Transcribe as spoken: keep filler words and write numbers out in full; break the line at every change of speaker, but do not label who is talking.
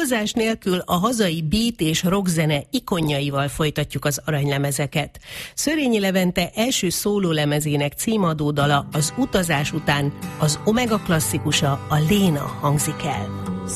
Túlzás nélkül a hazai beat és rockzene ikonjaival folytatjuk az aranylemezeket. Szörényi Levente első szólólemezének címadó dala az utazás után az Omega klasszikusa, a Léna hangzik el.